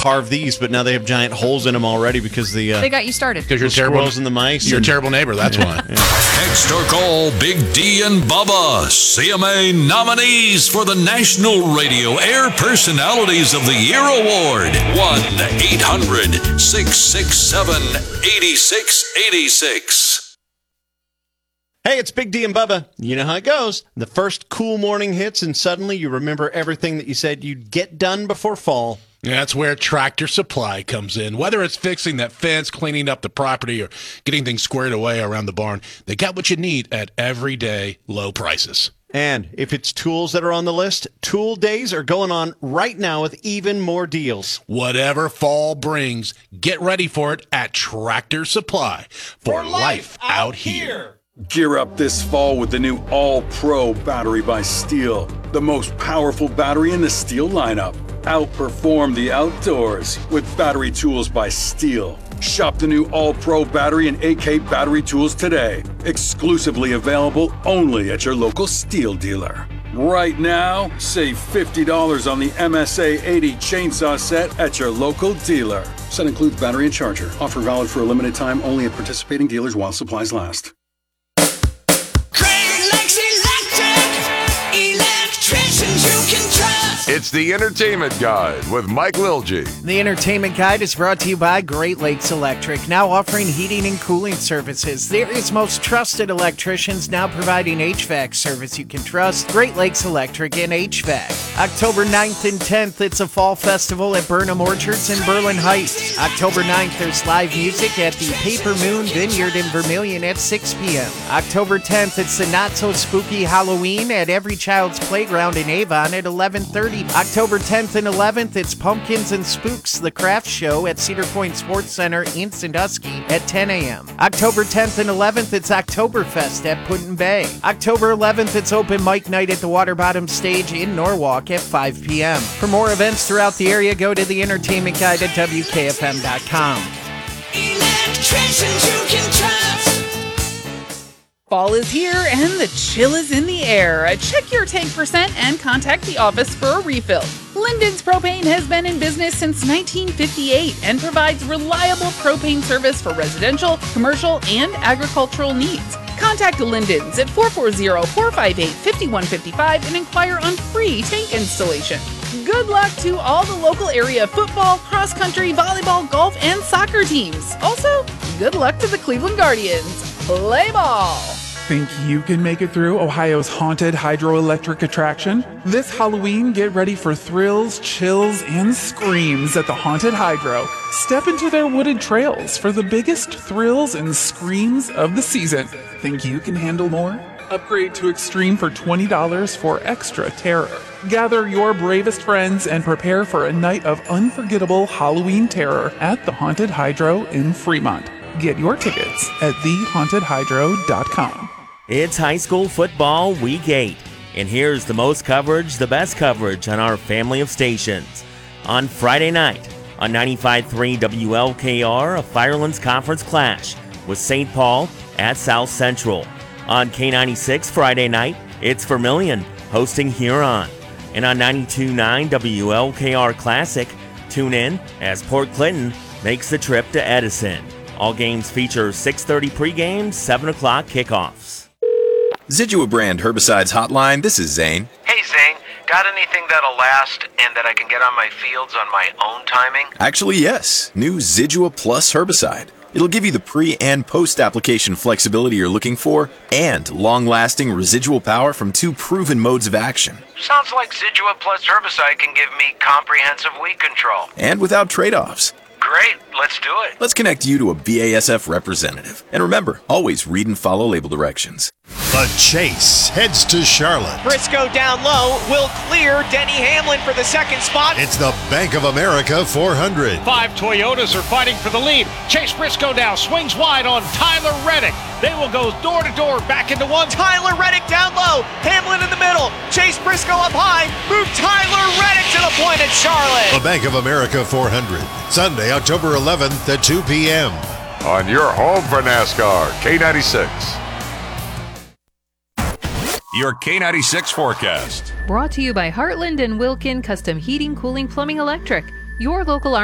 carve these, but now they have giant holes in them already because they got you started. Because you're squirrels and the mice. You're a terrible neighbor, that's why. Text or call Big D and Bubba, CMA nominees for the National Radio Air Personalities of the Year Award. 1-800-667-8686. Hey, it's Big D and Bubba. You know how it goes. The first cool morning hits, and suddenly you remember everything that you said you'd get done before fall. Yeah, that's where Tractor Supply comes in. Whether it's fixing that fence, cleaning up the property, or getting things squared away around the barn, they got what you need at everyday low prices. And if it's tools that are on the list, Tool Days are going on right now with even more deals. Whatever fall brings, get ready for it at Tractor Supply for life out here. Gear up this fall with the new All-Pro battery by Steel. The most powerful battery in the Steel lineup. Outperform the outdoors with battery tools by Steel. Shop the new All-Pro battery and AK battery tools today. Exclusively available only at your local Steel dealer. Right now, save $50 on the MSA 80 chainsaw set at your local dealer. Set includes battery and charger. Offer valid for a limited time only at participating dealers while supplies last. It's the Entertainment Guide with Mike Lilji. The Entertainment Guide is brought to you by Great Lakes Electric, now offering heating and cooling services. The area's most trusted electricians now providing HVAC service you can trust. Great Lakes Electric and HVAC. October 9th and 10th, it's a fall festival at Burnham Orchards in Berlin Heights. October 9th, there's live music at the Paper Moon Vineyard in Vermilion at 6 p.m. October 10th, it's the not-so-spooky Halloween at Every Child's Playground in Avon at 11:30. October 10th and 11th, it's Pumpkins and Spooks, the craft show at Cedar Point Sports Center in Sandusky at 10 a.m. October 10th and 11th, it's Oktoberfest at Put-in Bay. October 11th, it's open mic night at the Water Bottom Stage in Norwalk at 5 p.m. For more events throughout the area, go to the Entertainment Guide at WKFM.com. Electricians you can trust. Fall is here and the chill is in the air. Check your tank percent and contact the office for a refill. Linden's Propane has been in business since 1958 and provides reliable propane service for residential, commercial, and agricultural needs. Contact Linden's at 440-458-5155 and inquire on free tank installation. Good luck to all the local area football, cross-country, volleyball, golf, and soccer teams. Also, good luck to the Cleveland Guardians. Play ball! Think you can make it through Ohio's haunted hydroelectric attraction? This Halloween, get ready for thrills, chills, and screams at the Haunted Hydro. Step into their wooded trails for the biggest thrills and screams of the season. Think you can handle more? Upgrade to Extreme for $20 for extra terror. Gather your bravest friends and prepare for a night of unforgettable Halloween terror at the Haunted Hydro in Fremont. Get your tickets at thehauntedhydro.com. It's high school football week 8, and here's the most coverage, the best coverage on our family of stations. On Friday night, on 95.3 WLKR, a Firelands Conference clash with St. Paul at South Central. On K96 Friday night, it's Vermilion hosting Huron. And on 92.9 WLKR Classic, tune in as Port Clinton makes the trip to Edison. All games feature 6:30 pregame, 7 o'clock kickoffs. Zidua brand herbicides hotline, this is Zane. Hey Zane, got anything that'll last and that I can get on my fields on my own timing? Actually, yes. New Zidua Plus herbicide. It'll give you the pre- and post-application flexibility you're looking for and long-lasting residual power from 2 proven modes of action. Sounds like Zidua Plus herbicide can give me comprehensive weed control. And without trade-offs. Great, let's do it. Let's connect you to a BASF representative. And remember, always read and follow label directions. The chase heads to Charlotte. Briscoe down low, will clear Denny Hamlin for the second spot. It's the Bank of America 400. 5 Toyotas are fighting for the lead. Chase Briscoe now swings wide on Tyler Reddick. They will go door to door back into one. Tyler Reddick down low, Hamlin in the middle. Chase Briscoe up high, move Tyler Reddick to the point at Charlotte. The Bank of America 400, Sunday, October 11th at 2 p.m. On your home for NASCAR, K96. Your K96 forecast. Brought to you by Heartland and Wilkin Custom Heating, Cooling, Plumbing, Electric. Your local